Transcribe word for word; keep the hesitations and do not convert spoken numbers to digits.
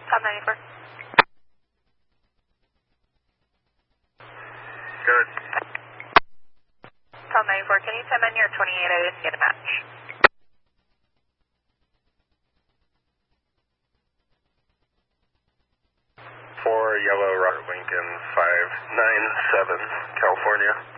Top ninety-four. Good. Top ninety-four, can you come in your twenty-eight? I didn't get a match. four Yellow Rocket Lincoln five nine seven, California.